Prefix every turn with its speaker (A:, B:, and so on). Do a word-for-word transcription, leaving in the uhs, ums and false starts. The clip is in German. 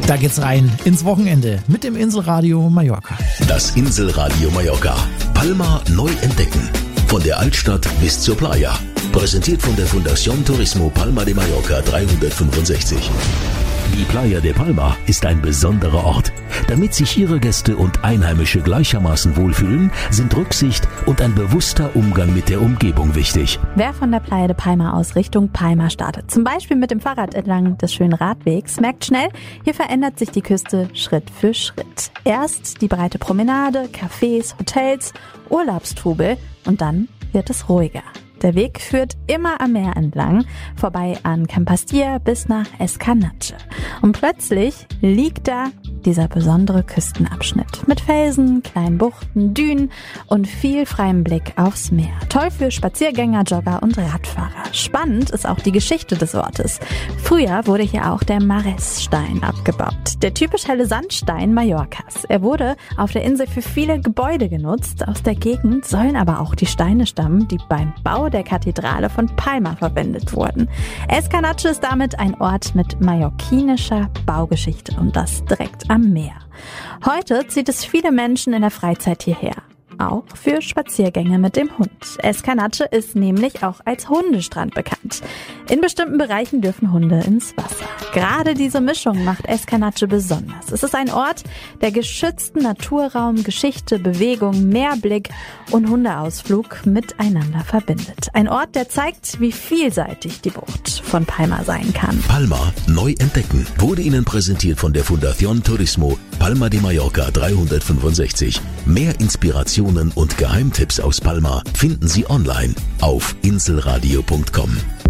A: Da geht's rein ins Wochenende mit dem Inselradio Mallorca.
B: Das Inselradio Mallorca. Palma neu entdecken. Von der Altstadt bis zur Playa. Präsentiert von der Fundación Turismo Palma de Mallorca dreihundertfünfundsechzig. Die Playa de Palma ist ein besonderer Ort. Damit sich ihre Gäste und Einheimische gleichermaßen wohlfühlen, sind Rücksicht und ein bewusster Umgang mit der Umgebung wichtig.
C: Wer von der Playa de Palma aus Richtung Palma startet, zum Beispiel mit dem Fahrrad entlang des schönen Radwegs, merkt schnell, hier verändert sich die Küste Schritt für Schritt. Erst die breite Promenade, Cafés, Hotels, Urlaubstrubel und dann wird es ruhiger. Der Weg führt immer am Meer entlang, vorbei an Campastia bis nach Escanache. Und plötzlich liegt da dieser besondere Küstenabschnitt mit Felsen, kleinen Buchten, Dünen und viel freiem Blick aufs Meer. Toll für Spaziergänger, Jogger und Radfahrer. Spannend ist auch die Geschichte des Ortes. Früher wurde hier auch der Marès-Stein abgebaut, der typisch helle Sandstein Mallorcas. Er wurde auf der Insel für viele Gebäude genutzt. Aus der Gegend sollen aber auch die Steine stammen, die beim Bau der Kathedrale von Palma verwendet wurden. Escanache ist damit ein Ort mit mallorquinischer Baugeschichte und das direkt am Meer. Heute zieht es viele Menschen in der Freizeit hierher. Auch für Spaziergänge mit dem Hund. Escanache ist nämlich auch als Hundestrand bekannt. In bestimmten Bereichen dürfen Hunde ins Wasser. Gerade diese Mischung macht Escanache besonders. Es ist ein Ort, der geschützten Naturraum, Geschichte, Bewegung, Meerblick und Hundeausflug miteinander verbindet. Ein Ort, der zeigt, wie vielseitig die Bucht von Palma sein kann.
B: Palma neu entdecken wurde Ihnen präsentiert von der Fundación Turismo Palma de Mallorca dreihundertfünfundsechzig. Mehr Inspiration und Geheimtipps aus Palma finden Sie online auf inselradio punkt com.